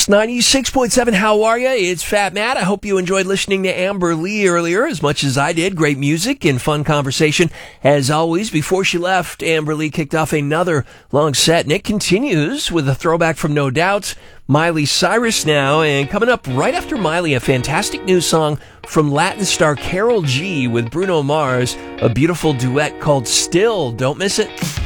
96.7, how are you? It's Fat Matt. I hope you enjoyed listening to Amber Lee earlier as much as I did. Great music and fun conversation. As always, before she left, Amber Lee kicked off another long set, and it continues with a throwback from No Doubt, Miley Cyrus now, and coming up right after Miley, a fantastic new song from Latin star Karol G with Bruno Mars, a beautiful duet called Still. Don't miss it.